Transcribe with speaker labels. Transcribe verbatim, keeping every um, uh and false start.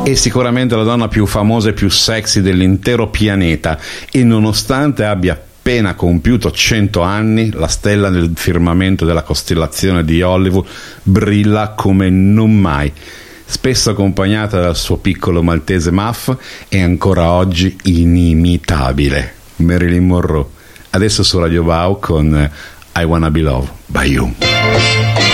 Speaker 1: è sicuramente la donna più famosa e più sexy dell'intero pianeta, e nonostante abbia appena compiuto cento anni, la stella nel firmamento della costellazione di Hollywood brilla come non mai. Spesso accompagnata dal suo piccolo maltese Muff, è ancora oggi inimitabile. Marilyn Monroe, adesso su Radio Wow con I Wanna Be Loved by You.